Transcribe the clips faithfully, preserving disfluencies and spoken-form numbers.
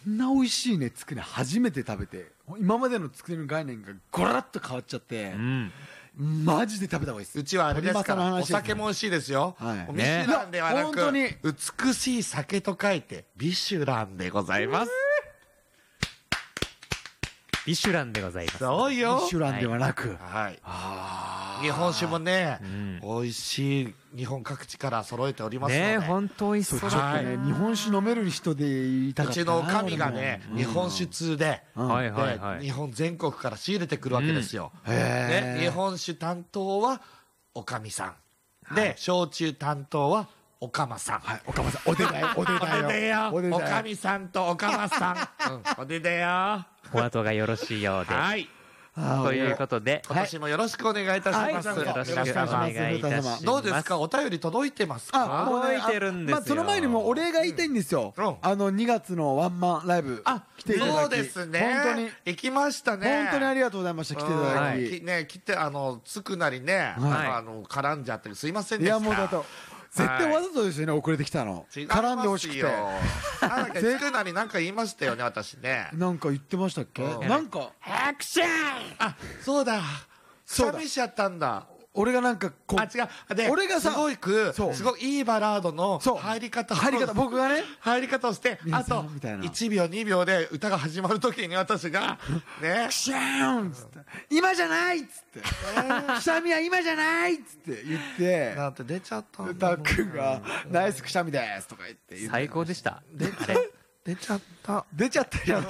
んな美味しいねつくね初めて食べて、今までのつくねの概念がゴラッと変わっちゃって、うん、マジで食べた方がいいです。 うちはあれですから、お酒も美味しいですよ、はい、ミシュランではなく、ね、美しい酒と書いてビシュランでございます。 ビシュランでございます。 そうよ。 ビシュランではなく、 はい。はい、日本酒もね、うん、美味しい日本各地から揃えておりますので。ね、 本当美味しそう。 ちょっとね、日本酒飲める人でいたかったな。 うちのおかみがね、日本酒通で、はいはいはい、日本全国から仕入れてくるわけですよ。うん、ね、日本酒担当はおかみさん。で、はい、焼酎担当はおかまさん。はい、 おかまさん。おでだよ。おでだよ。 おでだよ。おでだよ。おかみさんとおかまさん。うん、おでだよ。 お後がよろしいようで。はい。ということで、 今年もよろしくお願いいたします。 よろしくお願いいたします。 どうですか、お便り届いてますか？ 届いてるんですよ。 まあ、その前にもお礼が言いたいんですよ。あの、にがつのワンマンライブ。 あ、来ていただき。そうですね。本当に。行きましたね。 本当にありがとうございました。来ていただき。 ね、来て、あの、つくなりね、あの、絡んじゃってすいませんでした。いや、もうだと。 絶対わざとですよね、遅れてきたの。絡んでほしくて。 なんか、つくなりなんか言いましたよね、私ね。 なんか言ってましたっけ？なんか。 アクション！ あ、そうだ。くしゃみしちゃったんだ。 俺がなんかこう、 あ、違う。で、俺がさ、すごく、すごいいいバラードの入り方を、 入り方、僕がね、 入り方をして、あと、いちびょう、にびょうで歌が始まるときに私が、ね、 くしゃーんっつって、今じゃないっつって、くしゃみは今じゃないっつって言って、 なんて出ちゃったんだ。たっくんが、ナイスくしゃみですとか言って。 最高でした。 出ちゃった。 出ちゃったよ。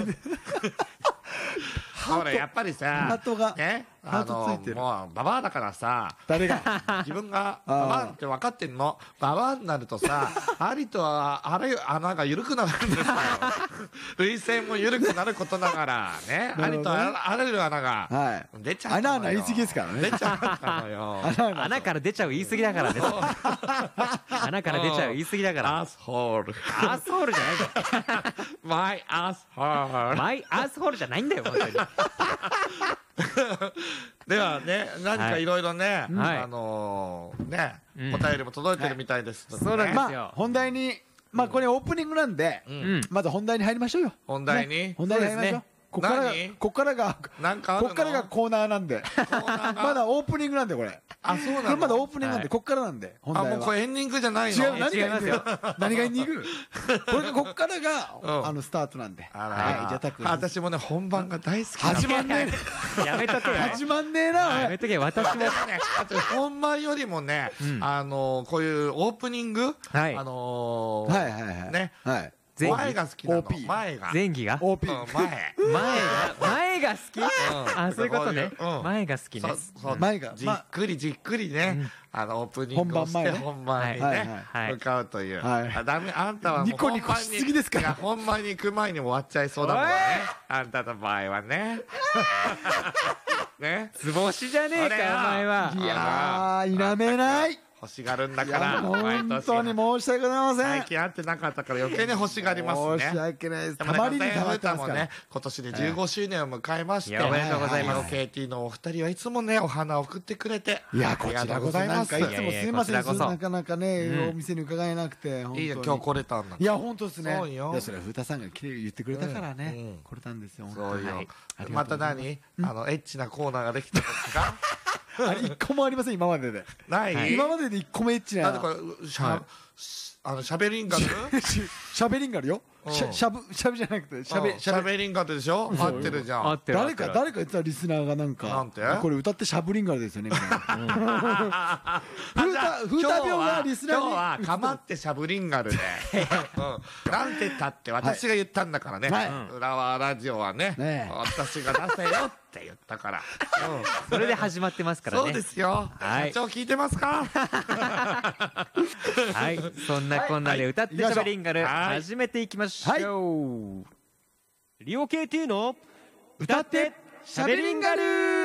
ほら、やっぱりさ、 ハートが、 ね、 ハートついてる。 もう、ババアだからさ、 誰が自分が、ババアって分かってんの。ババアになるとさ、ありとは、あれ、穴が緩くなるんですよ。涙腺も緩くなることながら、ね、ありとあらゆる穴が、出ちゃう。 穴穴言い過ぎですからね。 出ちゃったのよ。 穴から出ちゃう言い過ぎだからね。穴から出ちゃう言い過ぎだから。 アスホール。 アスホールじゃないんだよ。 マイアスホール。 マイアスホールじゃないんだよ、本当に。 ではね、何かいろいろね、あのね、お便りも届いてるみたいです。 そうなんですよ。 本題に、まあこれオープニングなんで、まず本題に入りましょうよ。 本題に本題に入りましょう。ここからが、ここからが、ここからがコーナーなんで。まだオープニングなんで、これ。 あ、そうなの？ これまだオープニングなんで、こっからなんで。 あ、もうこれエンディングじゃないの？ 違う、何がエンディング？何がエンディング？これが、こっからが、あの、スタートなんで。 はい、じゃあたくん。私もね、本番が大好き。 始まんねえ。やめとけよ。 始まんねえな。 やめとけよ、私も。 本番よりもね、あの、こういうオープニング、あの、 はいはいはい。 ね。はい。前が好きなの。前が。 前期がオーピー。 前。 前が、前が好き？あ、そういうことね。前が好きね。 前が。じっくりじっくりね、あの、オープニングをして本番にね、向かうという。あ、ダメ、あんたはもうニコニコしすぎですから。 本番に行く前に終わっちゃいそうだもんね。あんたの場合はね。ね。 図星じゃねえか、お前は。 いやー、否めない。 欲しがるんだから、 本当に申し訳ございません。 最近会ってなかったから余計に欲しがりますね。 申し訳ないです。 たまりにたまってますからね。今年でじゅうごしゅうねんを迎えまして、 おめでとうございます。 ケーティー のお二人はいつもね、お花を送ってくれて。 いや、こちらこそなんかいつもすいません。なかなかね、お店に伺えなくて。 いいよ、今日来れたんだ。 いや、本当ですね。 そうよ。 いや、それは風太さんが来て言ってくれたからね。来れたんですよ。 そうよ。また何あの、エッチなコーナーができたんですか？ あれ一個もありません、今までで。 ない今までで一個もエッチな。 だってこれ、しゃ、あの、しゃべりんがるしゃべりんがるよ。しゃ、しゃぶ、しゃぶじゃなくて、しゃべ、 しゃべりんがるでしょ？合ってるじゃん。 誰か、誰か言ってたリスナーがなんか。 なんて？ これ歌ってしゃぶりんがるですよね、みたいな。ふうた、ふうた病がリスナーに。 今日は、かまってしゃぶりんがるで。うん。なんてったって私が言ったんだからね。浦和ラジオはね、私が出せよって言ったから。 それで始まってますからね。 そうですよ。社長聞いてますか？ はい。そんなこんなで歌ってしゃべりんがる、始めていきましょう。リオ ケーティー の歌ってしゃべりんがる。